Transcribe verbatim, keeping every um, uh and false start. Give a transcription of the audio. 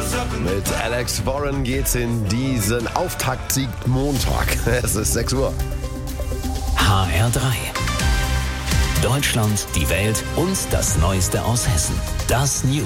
Mit Alex Warren geht's in diesen Auftaktsieg Montag. Es ist sechs Uhr. H R drei. Deutschland, die Welt und das Neueste aus Hessen. Das News.